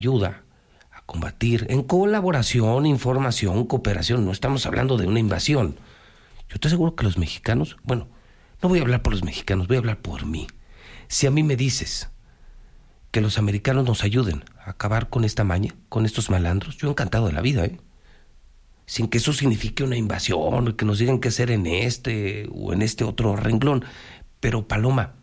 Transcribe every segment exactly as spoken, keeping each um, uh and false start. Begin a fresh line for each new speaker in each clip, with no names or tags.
ayuda a combatir en colaboración, información, cooperación. No estamos hablando de una invasión. Yo estoy seguro que los mexicanos, bueno, no voy a hablar por los mexicanos, voy a hablar por mí. Si a mí me dices que los americanos nos ayuden a acabar con esta maña, con estos malandros, yo encantado de la vida, ¿eh? Sin que eso signifique una invasión, o que nos digan qué hacer en este o en este otro renglón. Pero, Paloma,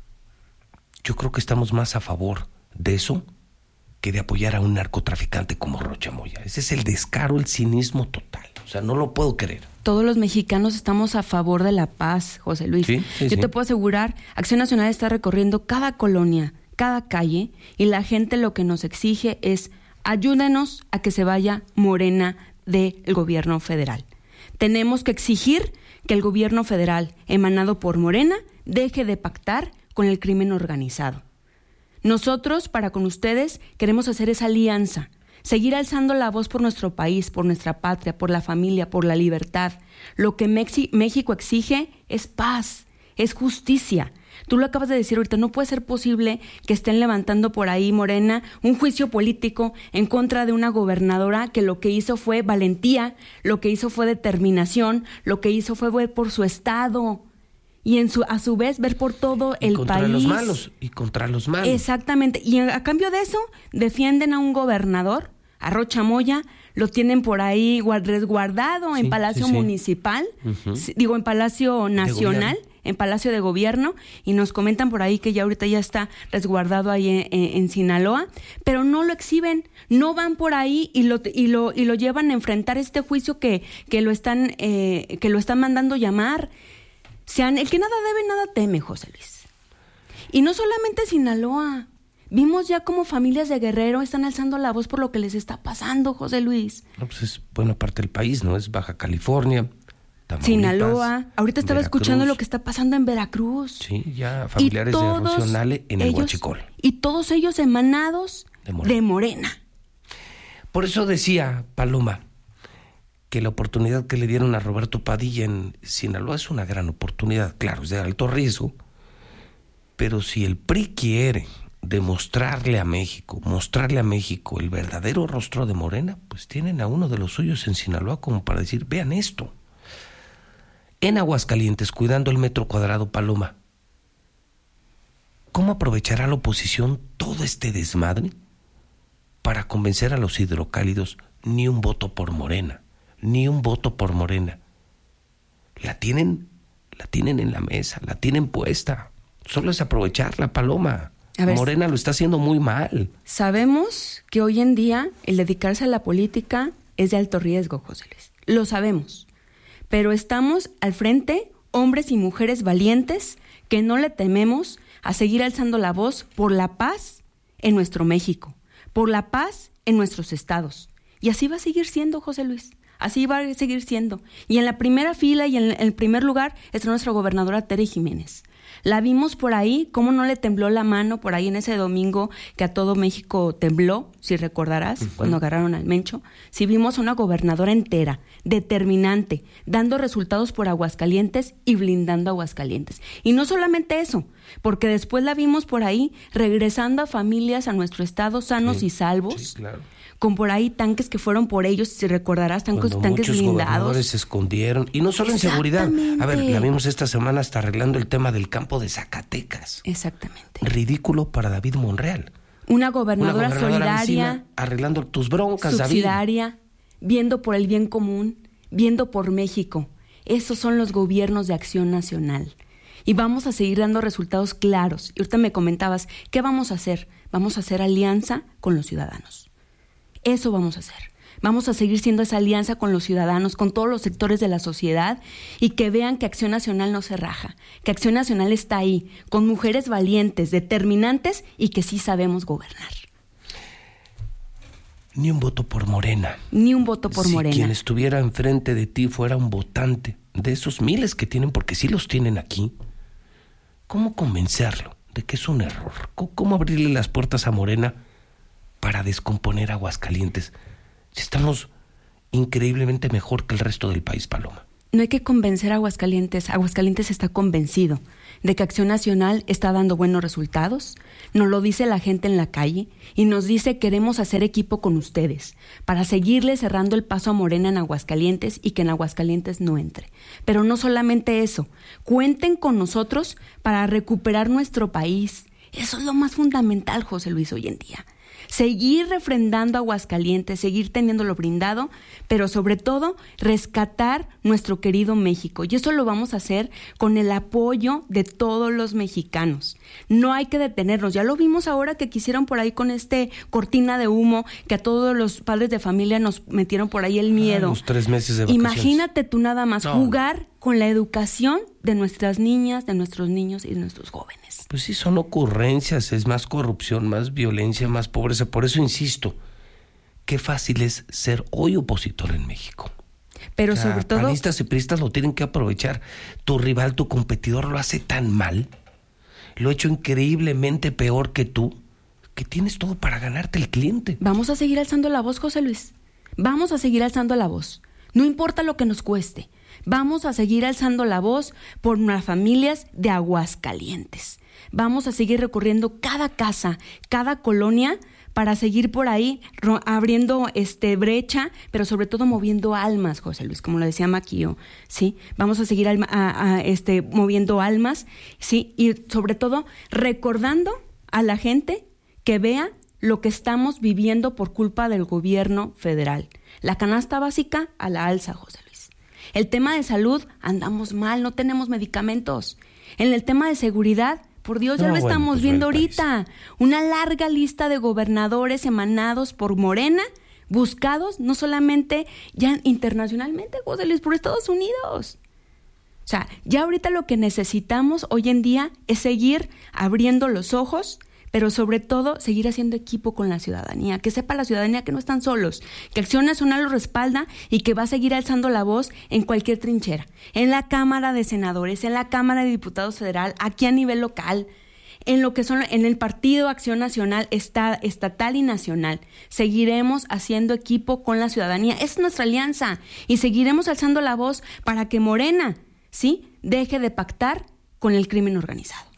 yo creo que estamos más a favor de eso que de apoyar a un narcotraficante como Rocha Moya. Ese es el descaro, el cinismo total. O sea, no lo puedo creer.
Todos los mexicanos estamos a favor de la paz, José Luis.
Sí, sí,
Yo
sí.
te puedo asegurar, Acción Nacional está recorriendo cada colonia, cada calle, y la gente lo que nos exige es ayúdenos a que se vaya Morena del gobierno federal. Tenemos que exigir que el gobierno federal, emanado por Morena, deje de pactar con el crimen organizado. Nosotros, para con ustedes, queremos hacer esa alianza, seguir alzando la voz por nuestro país, por nuestra patria, por la familia, por la libertad. Lo que Mexi- México exige es paz, es justicia. Tú lo acabas de decir ahorita, no puede ser posible que estén levantando por ahí, Morena, un juicio político en contra de una gobernadora que lo que hizo fue valentía, lo que hizo fue determinación, lo que hizo fue ver por su estado y en su a su vez ver por todo
y
el
contra
país.
los malos, y contra los malos.
Exactamente, y a cambio de eso defienden a un gobernador, a Rocha Moya, lo tienen por ahí guard- resguardado en
Sí,
Palacio
sí, sí.
Municipal,
Ujú.
sí, digo en Palacio Nacional, en Palacio de Gobierno, y nos comentan por ahí que ya ahorita ya está resguardado ahí en, en- en Sinaloa, pero no lo exhiben, no van por ahí y lo y lo y lo llevan a enfrentar este juicio que que lo están eh, que lo están mandando llamar. Sean, el que nada debe, nada teme, José Luis. Y no solamente Sinaloa. Vimos ya cómo familias de Guerrero están alzando la voz por lo que les está pasando, José Luis.
No, pues es buena parte del país, ¿no? Es Baja California, Tamaulipas,
Sinaloa. Ahorita estaba
Veracruz.
escuchando lo que está pasando en Veracruz.
Sí, ya familiares de Rocío Nale en el
ellos-
Huachicol.
Y todos ellos emanados
De Morena.
de Morena.
Por eso decía Paloma que la oportunidad que le dieron a Roberto Padilla en Sinaloa es una gran oportunidad. Claro, es de alto riesgo, pero si el P R I quiere demostrarle a México, mostrarle a México el verdadero rostro de Morena, pues tienen a uno de los suyos en Sinaloa como para decir, vean esto. En Aguascalientes, cuidando el metro cuadrado, Paloma, ¿cómo aprovechará la oposición todo este desmadre para convencer a los hidrocálidos? Ni un voto por Morena, ni un voto por Morena. La tienen, la tienen en la mesa, la tienen puesta. Solo es aprovecharla, Paloma.
A ver,
Morena lo está haciendo muy mal.
Sabemos que hoy en día el dedicarse a la política es de alto riesgo, José Luis. Lo sabemos. Pero estamos al frente, hombres y mujeres valientes, que no le tememos a seguir alzando la voz por la paz en nuestro México, por la paz en nuestros estados. Y así va a seguir siendo, José Luis. Así va a seguir siendo. Y en la primera fila y en el primer lugar está nuestra gobernadora Tere Jiménez. La vimos por ahí, cómo no le tembló la mano por ahí en ese domingo que a todo México tembló, si recordarás, uh-huh. cuando agarraron al Mencho. Sí vimos a una gobernadora entera, determinante, dando resultados por Aguascalientes y blindando Aguascalientes. Y no solamente eso, porque después la vimos por ahí regresando a familias a nuestro estado sanos
sí,
y salvos.
Sí, claro.
Con por ahí tanques que fueron por ellos, si recordarás, tanques,
Cuando
tanques
muchos
blindados.
gobernadores se escondieron, y no solo en seguridad. A ver, la vimos esta semana hasta arreglando el tema del campo de Zacatecas.
Exactamente.
Ridículo para David Monreal.
Una gobernadora,
Una gobernadora
solidaria,
vecina, arreglando tus broncas,
subsidiaria,
David.
Viendo por el bien común, viendo por México. Esos son los gobiernos de Acción Nacional. Y vamos a seguir dando resultados claros. Y ahorita me comentabas, ¿qué vamos a hacer? Vamos a hacer alianza con los ciudadanos. Eso vamos a hacer. Vamos a seguir siendo esa alianza con los ciudadanos, con todos los sectores de la sociedad, y que vean que Acción Nacional no se raja, que Acción Nacional está ahí, con mujeres valientes, determinantes y que sí sabemos gobernar.
Ni un voto por Morena.
Ni un voto por
si
Morena.
Si quien estuviera enfrente de ti fuera un votante de esos miles que tienen, porque sí los tienen aquí, ¿cómo convencerlo de que es un error? ¿Cómo, cómo abrirle las puertas a Morena para descomponer Aguascalientes? Si estamos increíblemente mejor que el resto del país, Paloma.
No hay que convencer a Aguascalientes. Aguascalientes está convencido de que Acción Nacional está dando buenos resultados. Nos lo dice la gente en la calle y nos dice queremos hacer equipo con ustedes para seguirle cerrando el paso a Morena en Aguascalientes y que en Aguascalientes no entre. Pero no solamente eso, cuenten con nosotros para recuperar nuestro país. Eso es lo más fundamental, José Luis, hoy en día. Seguir refrendando Aguascalientes, seguir teniéndolo brindado, pero sobre todo rescatar nuestro querido México. Y eso lo vamos a hacer con el apoyo de todos los mexicanos. No hay que detenernos. Ya lo vimos ahora que quisieron por ahí con este cortina de humo, que a todos los padres de familia nos metieron por ahí el miedo.
Ah, los tres meses de vacaciones.
Imagínate tú nada más
no.
jugar con la educación de nuestras niñas, de nuestros niños y de nuestros jóvenes.
Pues sí, son ocurrencias, es más corrupción, más violencia, más pobreza. Por eso insisto, qué fácil es ser hoy opositor en México.
Pero
o sea,
sobre todo...
panistas y priistas lo tienen que aprovechar. Tu rival, tu competidor lo hace tan mal, lo ha hecho increíblemente peor que tú, que tienes todo para ganarte el cliente.
Vamos a seguir alzando la voz, José Luis. Vamos a seguir alzando la voz. No importa lo que nos cueste. Vamos a seguir alzando la voz por las familias de Aguascalientes. Vamos a seguir recorriendo cada casa, cada colonia, para seguir por ahí ro- abriendo este brecha, pero sobre todo moviendo almas, José Luis, como lo decía Maquillo, ¿sí? Vamos a seguir alma, a, a, este, moviendo almas, ¿sí? Y sobre todo recordando a la gente que vea lo que estamos viviendo por culpa del gobierno federal. La canasta básica a la alza, José Luis. El tema de salud, andamos mal, no tenemos medicamentos. En el tema de seguridad, por Dios, ya
no,
lo
bueno,
estamos
pues
viendo
ahorita.
Una larga lista de gobernadores emanados por Morena, buscados no solamente ya internacionalmente, José Luis, por Estados Unidos. O sea, ya ahorita lo que necesitamos hoy en día es seguir abriendo los ojos, pero sobre todo seguir haciendo equipo con la ciudadanía, que sepa la ciudadanía que no están solos, que Acción Nacional los respalda y que va a seguir alzando la voz en cualquier trinchera, en la Cámara de Senadores, en la Cámara de Diputados Federal, aquí a nivel local, en lo que son en el Partido Acción Nacional está, estatal y nacional. Seguiremos haciendo equipo con la ciudadanía, es nuestra alianza, y seguiremos alzando la voz para que Morena, ¿sí?, deje de pactar con el crimen organizado.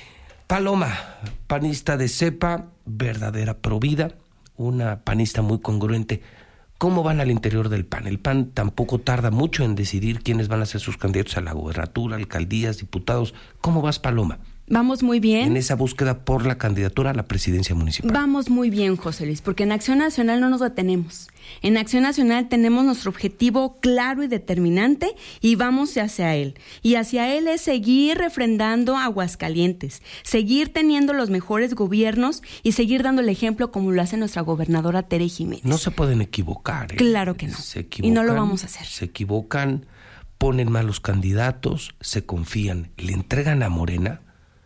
Paloma, panista de cepa, verdadera provida, una panista muy congruente. ¿Cómo van al interior del P A N? El P A N tampoco tarda mucho en decidir quiénes van a ser sus candidatos a la gobernatura, alcaldías, diputados. ¿Cómo vas, Paloma?
Vamos muy bien.
En esa búsqueda por la candidatura a la presidencia municipal.
Vamos muy bien, José Luis, porque en Acción Nacional no nos detenemos. En Acción Nacional tenemos nuestro objetivo claro y determinante y vamos hacia él. Y hacia él es seguir refrendando Aguascalientes, seguir teniendo los mejores gobiernos y seguir dando el ejemplo como lo hace nuestra gobernadora Tere Jiménez.
No se pueden equivocar. ¿eh?
Claro que no.
Se equivocan,
y no lo vamos a hacer.
Se equivocan, ponen malos candidatos, se confían, le entregan a Morena.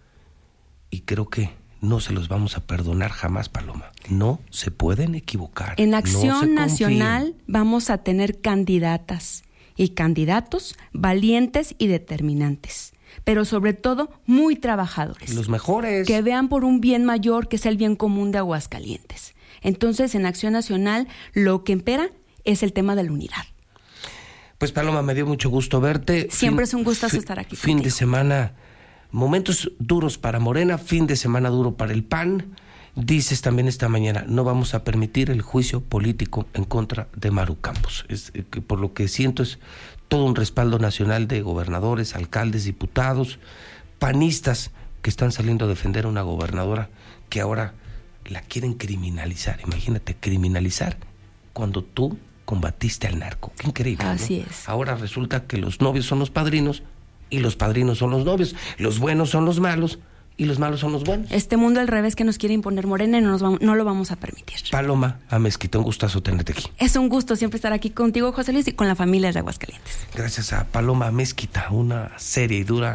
Y creo que no se los vamos a perdonar jamás, Paloma. No se pueden equivocar.
En Acción
no
Nacional vamos a tener candidatas y candidatos valientes y determinantes, pero sobre todo muy trabajadores.
Los mejores.
Que vean por un bien mayor, que es el bien común de Aguascalientes. Entonces, en Acción Nacional, lo que impera es el tema de la unidad.
Pues, Paloma, me dio mucho gusto verte.
Siempre
fin,
es un gustazo
fin,
estar aquí
Fin
contigo.
de semana... Momentos duros para Morena, fin de semana duro para el P A N. Dices también esta mañana, no vamos a permitir el juicio político en contra de Maru Campos. Es, eh, que por lo que siento es todo un respaldo nacional de gobernadores, alcaldes, diputados, panistas que están saliendo a defender a una gobernadora que ahora la quieren criminalizar. Imagínate, criminalizar cuando tú combatiste al narco. Qué increíble,
Así
¿no?
es.
Ahora resulta que los novios son los padrinos y los padrinos son los novios, los buenos son los malos y los malos son los buenos.
Este mundo al revés que nos quiere imponer Morena y no, nos vamos, no lo vamos a permitir.
Paloma Amezquita, un gustazo tenerte aquí.
Es un gusto siempre estar aquí contigo, José Luis, y con la familia de Aguascalientes.
Gracias a Paloma Amezquita, una seria y dura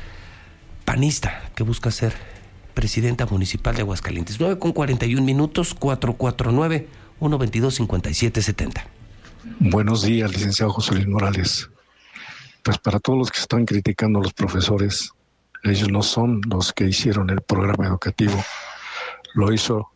panista que busca ser presidenta municipal de Aguascalientes. nueve con cuarenta y un minutos, cuatro cuatro nueve, uno dos dos, cinco siete siete cero.
Buenos días, licenciado José Luis Morales. Pues para todos los que están criticando a los profesores, ellos no son los que hicieron el programa educativo. Lo hizo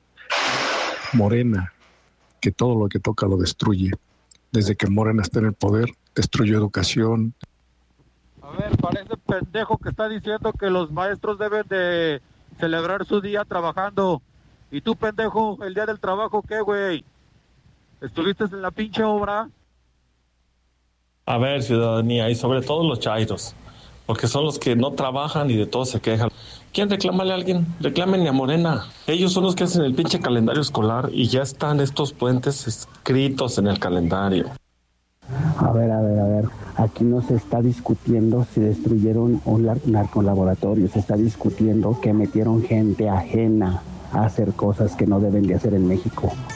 Morena, que todo lo que toca lo destruye. Desde que Morena está en el poder, destruyó educación.
A ver, parece pendejo que está diciendo que los maestros deben de celebrar su día trabajando. ¿Y tú, pendejo, el día del trabajo qué, güey? ¿Estuviste en la pinche obra?
A ver, ciudadanía, y sobre todo los chairos, porque son los que no trabajan y de todo se quejan. ¿Quieren reclamarle a alguien? Reclámenle a Morena. Ellos son los que hacen el pinche calendario escolar y ya están estos puentes escritos en el calendario.
A ver, a ver, a ver. Aquí no se está discutiendo si destruyeron un narcolaboratorio. Se está discutiendo que metieron gente ajena a hacer cosas que no deben de hacer en México.